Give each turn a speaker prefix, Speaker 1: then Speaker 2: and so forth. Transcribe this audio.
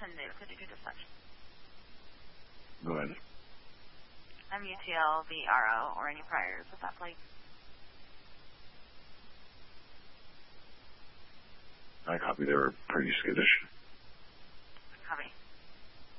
Speaker 1: Tim Dave, could you do dispatch?
Speaker 2: Go ahead.
Speaker 1: MUTLVRO, or any priors with that plate?
Speaker 2: I copy. They were pretty skittish.